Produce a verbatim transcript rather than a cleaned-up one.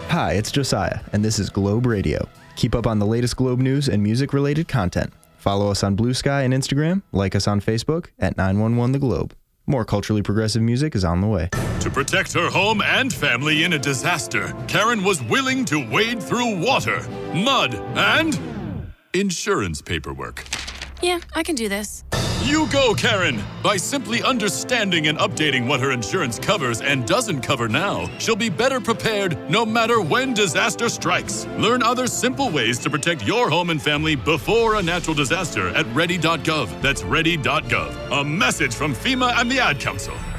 Hi, it's Josiah, and this is Globe Radio. Keep up on the latest Globe news and music-related content. Follow us on Blue Sky and Instagram, like us on Facebook at nine one one The Globe. More culturally progressive music is on the way. To protect her home and family in a disaster, Karen was willing to wade through water, mud, and insurance paperwork. Yeah, I can do this. You go, Karen! By simply understanding and updating what her insurance covers and doesn't cover now, she'll be better prepared no matter when disaster strikes. Learn other simple ways to protect your home and family before a natural disaster at ready dot gov. That's ready dot gov. A message from FEMA and the Ad Council.